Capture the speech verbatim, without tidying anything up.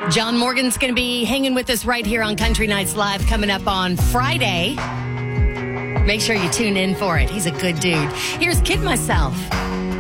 John Morgan's going to be hanging with us right here on Country Nights Live coming up on Friday. Make sure you tune in for it. He's a good dude. Here's Kid Myself.